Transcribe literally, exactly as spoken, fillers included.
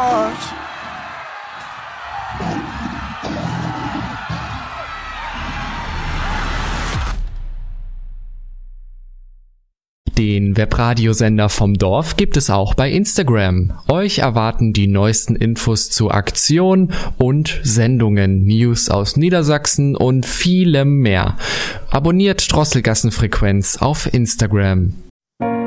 heart. Den Webradiosender vom Dorf gibt es auch bei Instagram. Euch erwarten die neuesten Infos zu Aktionen und Sendungen, News aus Niedersachsen und vielem mehr. Abonniert Drosselgassenfrequenz auf Instagram.